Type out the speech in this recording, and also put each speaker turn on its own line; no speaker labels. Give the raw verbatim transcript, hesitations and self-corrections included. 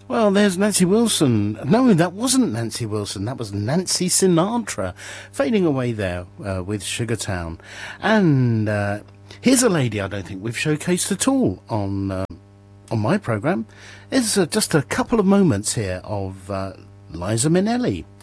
Well, there's Nancy Wilson. No, that wasn't Nancy Wilson. That was Nancy Sinatra, fading away there uh, with Sugartown. And uh, here's a lady I don't think we've showcased at all on uh, on my programme. It's uh, just a couple of moments here of uh, Liza Minnelli.